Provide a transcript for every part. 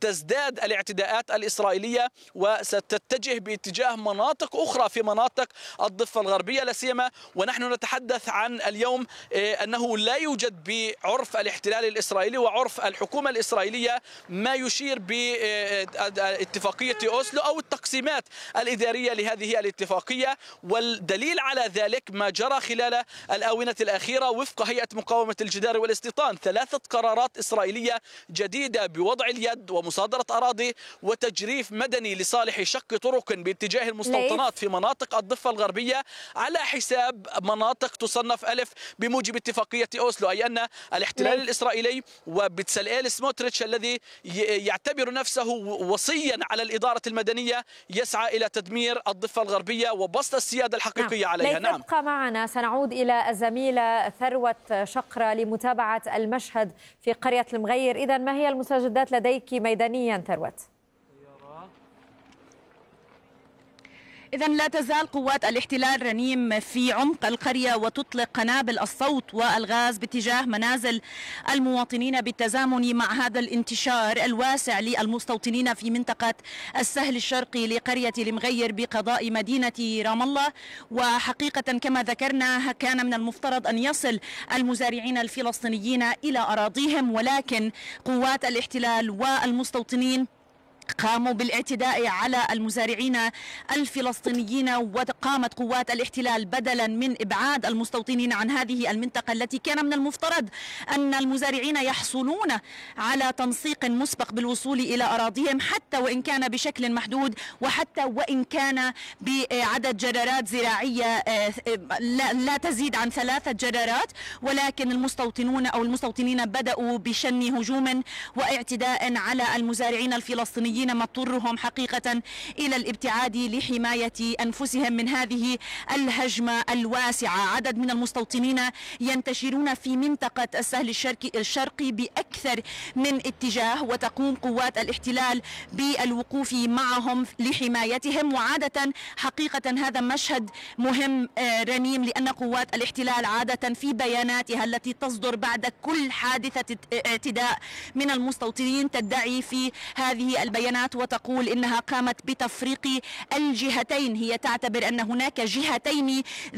ستزداد الاعتداءات الإسرائيلية وستتجه باتجاه مناطق أخرى في مناطق الضفة الغربية لا سيما ونحن نتحدث عن اليوم أنه لا يوجد بعرف الاحتلال الإسرائيلي وعرف الحكومة الإسرائيلية ما يشير باتفاقية أوسلو أو التقسيمات الإدارية لهذه الاتفاقية. والدليل على ذلك ما جرى خلال الآونة الأخيرة وفق هيئة مقاومة الجدار والاستيطان، 3 قرارات إسرائيلية جديدة بوضع اليد ومصادرة أراضي وتجريف مدني لصالح شق طرق باتجاه المستوطنات في مناطق الضفة الغربية على حساب مناطق تصنف ألف بموجب اتفاقية أوسلو، أي أن الاحتلال الإسرائيلي وبتسلئيل سموتريتش الذي يعتبر نفسه وصيا على الإدارة المدنية يسعى إلى تدمير الضفة الغربية وبسط السيادة الحقيقية عليها. نعم، ابقى معنا، سنعود إلى الزميلة ثروت شقرة لمتابعة المشهد في قرية المغير. إذن ما هي المستجدات لديك ميدانيا ثروت؟ إذن لا تزال قوات الاحتلال رنيم في عمق القرية وتطلق قنابل الصوت والغاز باتجاه منازل المواطنين بالتزامن مع هذا الانتشار الواسع للمستوطنين في منطقة السهل الشرقي لقرية المغير بقضاء مدينة رام الله. وحقيقة كما ذكرنا كان من المفترض أن يصل المزارعين الفلسطينيين إلى أراضيهم، ولكن قوات الاحتلال والمستوطنين قاموا بالاعتداء على المزارعين الفلسطينيين. وقامت قوات الاحتلال بدلا من إبعاد المستوطنين عن هذه المنطقة التي كان من المفترض أن المزارعين يحصلون على تنسيق مسبق بالوصول إلى أراضيهم حتى وإن كان بشكل محدود وحتى وإن كان بعدد جرارات زراعية لا تزيد عن 3 جرارات، ولكن المستوطنين بدأوا بشن هجوم واعتداء على المزارعين الفلسطينيين ما اضطرهم حقيقة إلى الابتعاد لحماية أنفسهم من هذه الهجمة الواسعة. عدد من المستوطنين ينتشرون في منطقة السهل الشرقي بأكثر من اتجاه، وتقوم قوات الاحتلال بالوقوف معهم لحمايتهم. وعادة حقيقة هذا مشهد مهم رنيم، لأن قوات الاحتلال عادة في بياناتها التي تصدر بعد كل حادثة اعتداء من المستوطنين تدعي في هذه البيانات وتقول إنها قامت بتفريق الجهتين. هي تعتبر أن هناك جهتين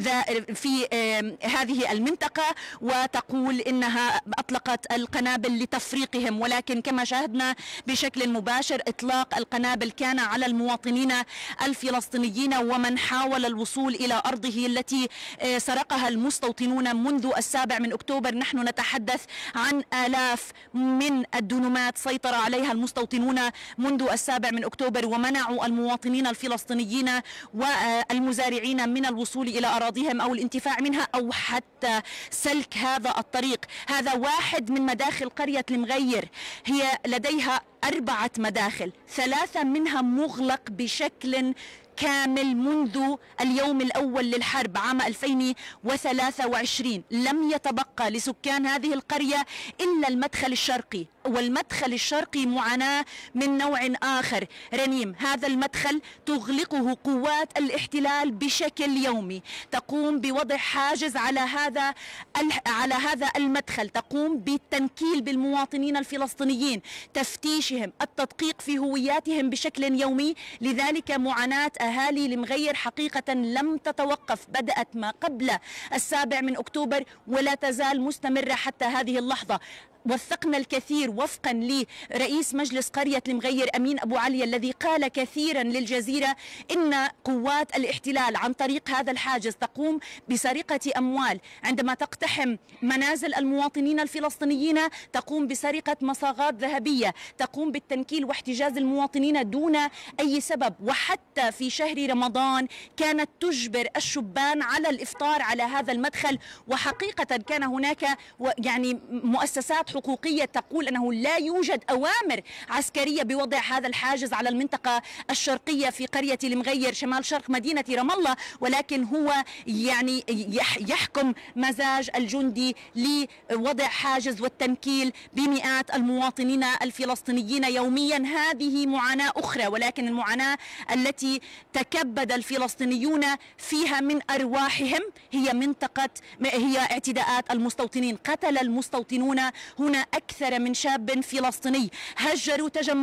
في هذه المنطقة وتقول إنها أطلقت القنابل لتفريقهم، ولكن كما شاهدنا بشكل مباشر إطلاق القنابل كان على المواطنين الفلسطينيين ومن حاول الوصول إلى أرضه التي سرقها المستوطنون منذ 7 من أكتوبر. نحن نتحدث عن آلاف من الدنومات سيطر عليها المستوطنون منذ 7 من أكتوبر ومنعوا المواطنين الفلسطينيين والمزارعين من الوصول إلى أراضيهم أو الانتفاع منها أو حتى سلك هذا الطريق. هذا واحد من مداخل قرية المغير، هي لديها 4 مداخل، 3 منها مغلق بشكل كامل منذ اليوم الأول للحرب عام 2023. لم يتبقى لسكان هذه القرية إلا المدخل الشرقي، والمدخل الشرقي معاناة من نوع آخر رنيم. هذا المدخل تغلقه قوات الاحتلال بشكل يومي، تقوم بوضع حاجز على هذا المدخل، تقوم بالتنكيل بالمواطنين الفلسطينيين، تفتيشهم، التدقيق في هوياتهم بشكل يومي. لذلك معاناة أهالي المغير حقيقة لم تتوقف، بدأت ما قبل 7 من أكتوبر ولا تزال مستمرة حتى هذه اللحظة. وثقنا الكثير وفقا لرئيس مجلس قرية المغير أمين أبو علي الذي قال كثيرا للجزيرة إن قوات الاحتلال عن طريق هذا الحاجز تقوم بسرقة أموال. عندما تقتحم منازل المواطنين الفلسطينيين تقوم بسرقة مصاغات ذهبية، تقوم بالتنكيل واحتجاز المواطنين دون أي سبب. وحتى في شهر رمضان كانت تجبر الشبان على الإفطار على هذا المدخل. وحقيقة كان هناك يعني مؤسسات حقوقية تقول أنه لا يوجد أوامر عسكرية بوضع هذا الحاجز على المنطقة الشرقية في قرية المغير شمال شرق مدينة رام الله، ولكن هو يعني يحكم مزاج الجندي لوضع حاجز والتنكيل بمئات المواطنين الفلسطينيين يوميا. هذه معاناة أخرى، ولكن المعاناة التي تكبد الفلسطينيون فيها من أرواحهم هي اعتداءات المستوطنين. قتل المستوطنون هنا أكثر من شاب فلسطيني، هجروا تجمع